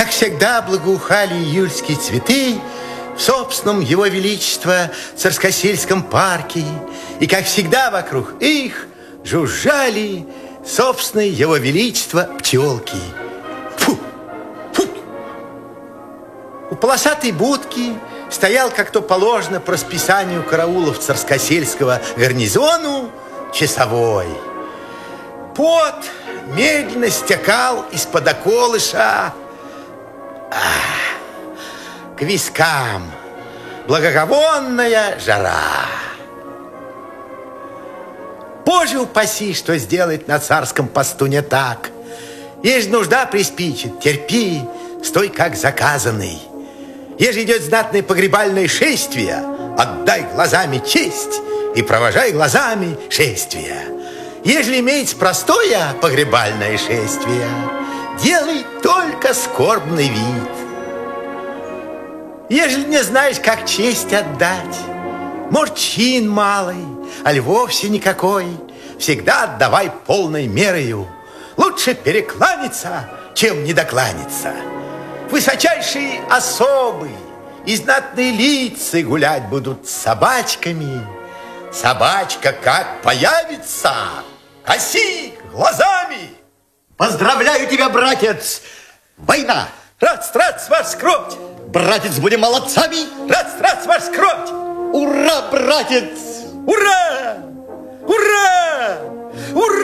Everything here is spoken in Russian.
Как всегда благоухали июльские цветы в собственном Его Величества Царскосельском парке. И как всегда вокруг их жужжали собственные Его Величества пчелки. Фу! Фу! У полосатой будки стоял, как то положено по расписанию караулов Царскосельского гарнизону, часовой. Пот медленно стекал из-под околыша к вискам. Благоговонная жара. Боже упаси, что сделать на царском посту не так. Ежели нужда приспичит, терпи, стой как заказанный. Ежели идет знатное погребальное шествие, отдай глазами честь и провожай глазами шествие. Ежели имеется простое погребальное шествие, делай только скорбный вид. Ежели не знаешь, как честь отдать, может, чин малый, аль вовсе никакой, всегда отдавай полной мерою. Лучше перекланяться, чем недокланяться. Высочайшие особы и знатные лица гулять будут с собачками. Собачка как появится, коси глазами. Поздравляю тебя, братец! Война! Рад, ваша скромность! Братец, будем молодцами! Рад, ваша скромность! Ура, братец! Ура! Ура! Ура!